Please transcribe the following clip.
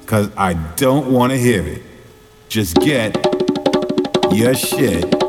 cause I don't wanna hear it. Just get your shit